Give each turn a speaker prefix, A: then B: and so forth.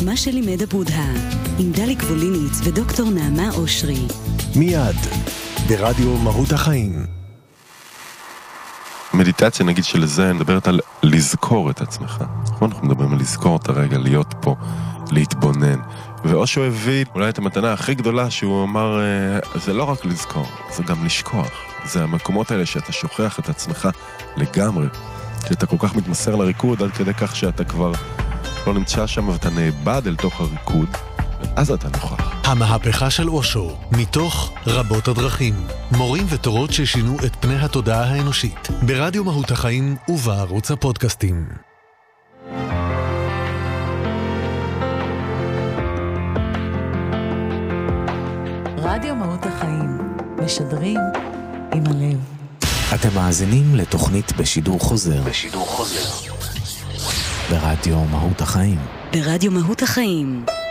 A: מה שלימד הבודה, עם דלי קבוליניץ ודוקטור נעמה אושרי.
B: מיד, ברדיו מהות החיים.
C: מדיטציה, נגיד שלזה, מדברת על לזכור את עצמך. אנחנו מדברים על לזכור את הרגע, להיות פה, להתבונן. ואושו הביא אולי את המתנה הכי גדולה שהוא אמר, זה לא רק לזכור, זה גם לשכוח. זה המקומות האלה שאתה שוכח את עצמך לגמרי. שאתה כל כך מתמסר לריקוד עד כדי כך שאתה כבר לא נמצא שם ואתה נאבד אל תוך הריקוד, ואז אתה נוכח.
B: המהפכה של אושו, מתוך רבות הדרכים. מורים ותורות ששינו את פני התודעה האנושית. ברדיו מהות החיים ובערוץ הפודקאסטים.
D: רדיו מהות החיים, משדרים עם הלב.
E: אתם מאזינים לתוכנית בשידור חוזר. ברדיו מהות החיים.
A: ברדיו מהות החיים.